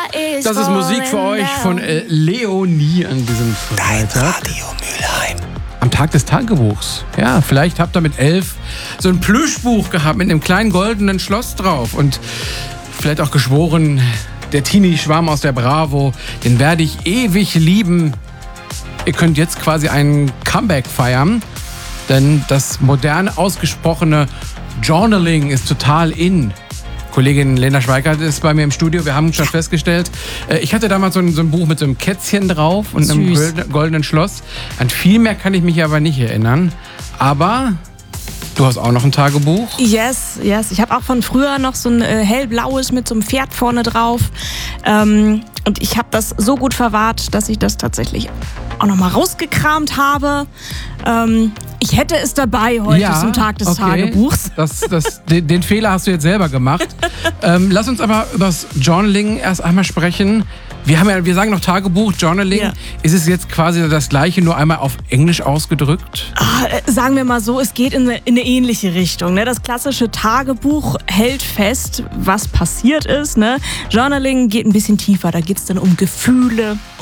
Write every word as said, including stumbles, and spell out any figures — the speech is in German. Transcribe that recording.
Das ist Musik für euch von äh, Leonie an diesem Freitag. Dein Radio Mülheim. Am Tag des Tagebuchs. Ja, vielleicht habt ihr mit elf so ein Plüschbuch gehabt mit einem kleinen goldenen Schloss drauf und vielleicht auch geschworen, der Teenie-Schwarm aus der Bravo, den werde ich ewig lieben. Ihr könnt jetzt quasi einen Comeback feiern, denn das modern ausgesprochene Journaling ist total in. Kollegin Lena Schweikart ist bei mir im Studio. Wir haben schon festgestellt, äh, ich hatte damals so ein, so ein Buch mit so einem Kätzchen drauf und einem Süß. goldenen Schloss. An viel mehr kann ich mich aber nicht erinnern. Aber du hast auch noch ein Tagebuch. Yes, yes. Ich habe auch von früher noch so ein äh, hellblaues mit so einem Pferd vorne drauf. Ähm, und ich habe das so gut verwahrt, dass ich das tatsächlich auch noch mal rausgekramt habe. Ähm, ich hätte es dabei heute Ja, zum Tag des okay. Tagebuchs. Das, das, den, den Fehler hast du jetzt selber gemacht. ähm, lass uns aber über das Journaling erst einmal sprechen. Wir, haben ja, wir sagen noch Tagebuch, Journaling. Ja. Ist es jetzt quasi das Gleiche, nur einmal auf Englisch ausgedrückt? Ah, äh, sagen wir mal so, es geht in eine, in eine ähnliche Richtung. Ne? Das klassische Tagebuch hält fest, was passiert ist. Ne? Journaling geht ein bisschen tiefer. Da geht es dann um Gefühle,